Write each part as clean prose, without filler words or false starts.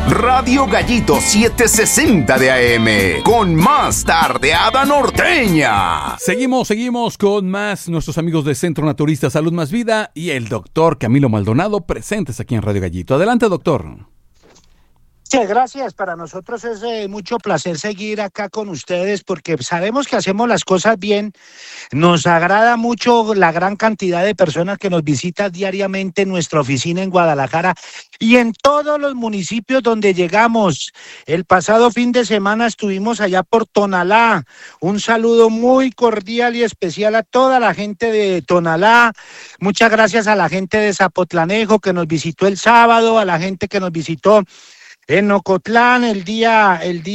Radio Gallito 760 de AM, con más tardeada norteña. Seguimos con más nuestros amigos de Centro Naturista Salud Más Vida y el doctor Camilo Maldonado presentes aquí en Radio Gallito. Adelante, doctor. Muchas gracias, para nosotros es mucho placer seguir acá con ustedes porque sabemos que hacemos las cosas bien, nos agrada mucho la gran cantidad de personas que nos visitan diariamente en nuestra oficina en Guadalajara y en todos los municipios donde llegamos. El pasado fin de semana estuvimos allá por Tonalá, un saludo muy cordial y especial a toda la gente de Tonalá, muchas gracias a la gente de Zapotlanejo que nos visitó el sábado, a la gente que nos visitó en Ocotlán el día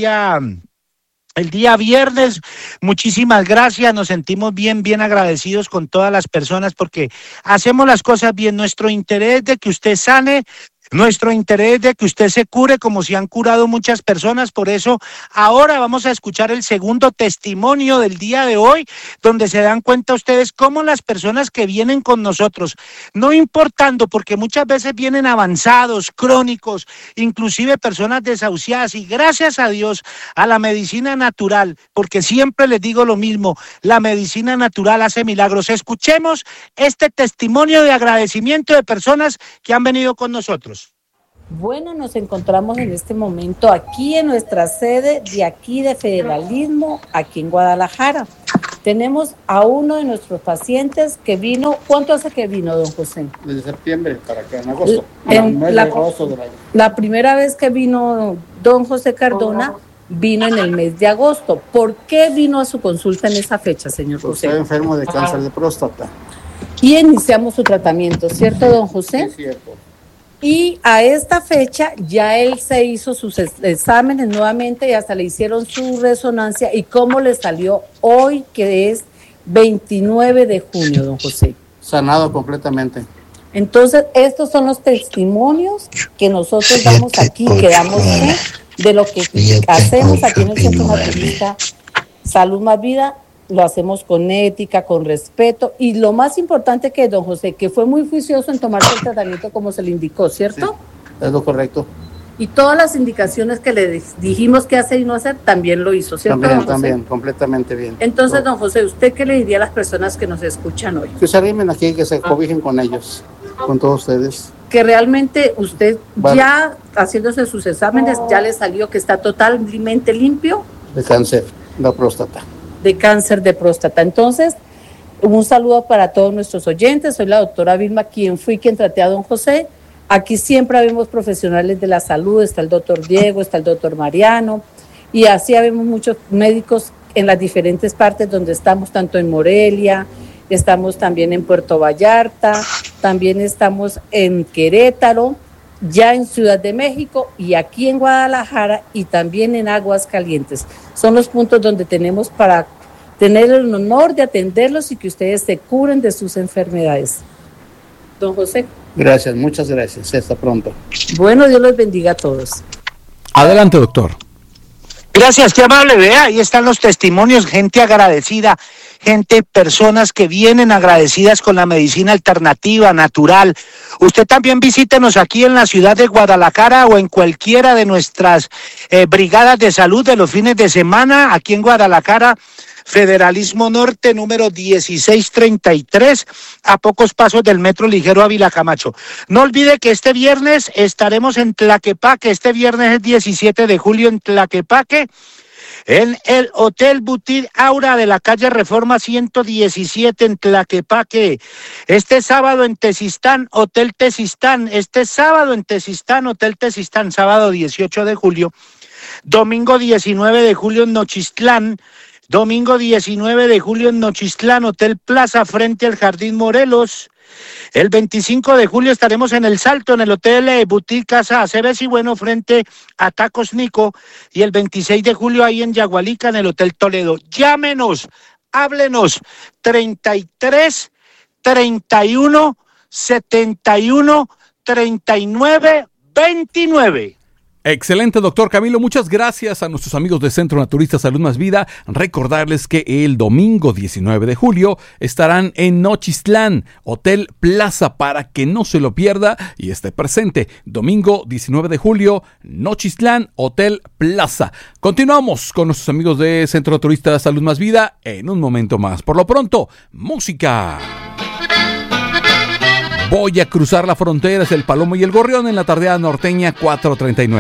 viernes. Muchísimas gracias, nos sentimos bien agradecidos con todas las personas porque hacemos las cosas bien. Nuestro interés de que usted sane, nuestro interés de que usted se cure como se han curado muchas personas. Por eso ahora vamos a escuchar el segundo testimonio del día de hoy, donde se dan cuenta ustedes cómo las personas que vienen con nosotros, no importando, porque muchas veces vienen avanzados, crónicos, inclusive personas desahuciadas, y gracias a Dios, a la medicina natural, porque siempre les digo lo mismo, la medicina natural hace milagros. Escuchemos este testimonio de agradecimiento de personas que han venido con nosotros. Bueno, nos encontramos en este momento aquí en nuestra sede de aquí de Federalismo, aquí en Guadalajara. Tenemos a uno de nuestros pacientes que vino. ¿Cuánto hace que vino, don José? Desde septiembre para acá, en agosto. La primera vez que vino don José Cardona vino en el mes de agosto. ¿Por qué vino a su consulta en esa fecha, señor José? Estoy enfermo de cáncer de próstata. Y iniciamos su tratamiento, ¿cierto, don José? Sí, cierto. Y a esta fecha ya él se hizo sus exámenes nuevamente y hasta le hicieron su resonancia. ¿Y cómo le salió hoy, que es 29 de junio, don José? Sanado completamente. Entonces, estos son los testimonios que nosotros damos aquí, que damos fe de lo que hacemos aquí en el Centro Naturista Salud Más Vida. Lo hacemos con ética, con respeto, y lo más importante que don José, que fue muy juicioso en tomarse el tratamiento como se le indicó, ¿cierto? Sí, es lo correcto. Y todas las indicaciones que le dijimos que hacer y no hacer, también lo hizo, ¿cierto, don José? También, completamente bien. Entonces, don José, ¿usted qué le diría a las personas que nos escuchan hoy? Que se arrimen aquí, que se cobijen con ellos, con todos ustedes. Que realmente usted ya haciéndose sus exámenes, ya le salió que está totalmente limpio. De cáncer, la próstata. De cáncer de próstata. Entonces, un saludo para todos nuestros oyentes. Soy la doctora Vilma, quien traté a don José. Aquí siempre habemos profesionales de la salud, está el doctor Diego, está el doctor Mariano, y así habemos muchos médicos en las diferentes partes donde estamos, tanto en Morelia, estamos también en Puerto Vallarta, también estamos en Querétaro, ya en Ciudad de México y aquí en Guadalajara y también en Aguascalientes. Son los puntos donde tenemos para tener el honor de atenderlos y que ustedes se curen de sus enfermedades. Don José. Gracias, muchas gracias. Hasta pronto. Bueno, Dios los bendiga a todos. Adelante, doctor. Gracias, qué amable. Vea, ahí están los testimonios, gente agradecida, personas que vienen agradecidas con la medicina alternativa, natural. Usted también visítenos aquí en la ciudad de Guadalajara o en cualquiera de nuestras brigadas de salud de los fines de semana, aquí en Guadalajara, Federalismo Norte, número 1633, a pocos pasos del Metro Ligero Ávila Camacho. No olvide que este viernes estaremos en Tlaquepaque, este viernes es 17 de julio en Tlaquepaque, en el Hotel Boutique Aura de la calle Reforma 117 en Tlaquepaque. Este sábado en Tezistán, Hotel Tezistán. Este sábado en Tezistán, Hotel Tezistán, sábado 18 de julio. Domingo 19 de julio en Nochistlán. Domingo 19 de julio en Nochistlán, Hotel Plaza, frente al Jardín Morelos. El 25 de julio estaremos en El Salto, en el Hotel Boutique Casa Aceves y Bueno, frente a Tacos Nico. Y el 26 de julio ahí en Yagualica, en el Hotel Toledo. Llámenos, háblenos, 33 31 71 39 29. Excelente, doctor Camilo. Muchas gracias a nuestros amigos de Centro Naturista Salud Más Vida. Recordarles que el domingo 19 de julio estarán en Nochistlán, Hotel Plaza, para que no se lo pierda y esté presente. Domingo 19 de julio, Nochistlán, Hotel Plaza. Continuamos con nuestros amigos de Centro Naturista Salud Más Vida en un momento más. Por lo pronto, música. Voy a cruzar la frontera, es el Palomo y el Gorrión en la tardeada norteña 439.